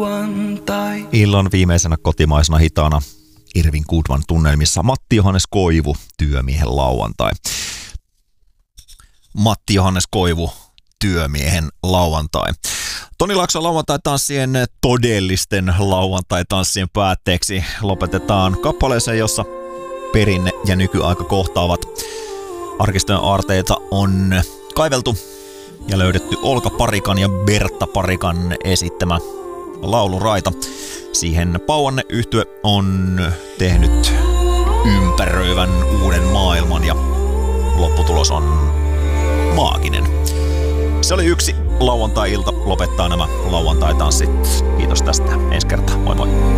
lauantai. Illan viimeisenä kotimaisena hitaana Irvin Goodman tunnelmissa Matti Johannes Koivu, Työmiehen lauantai. Matti Johannes Koivu, Työmiehen lauantai. Toni Laakson lauantai-tanssien todellisten lauantai-tanssien päätteeksi lopetetaan kappaleeseen, jossa perinne ja nykyaika kohtaavat. Arkistojen aarteita on kaiveltu ja löydetty Olka Parikan ja Bertta Parikan esittämä lauluraita. Siihen Pauanne-yhtye on tehnyt ympäröivän uuden maailman ja lopputulos on maaginen. Se oli yksi lauantai-ilta lopettaa nämä lauantai-tanssit. Kiitos tästä. Ensi kertaa. Moi moi.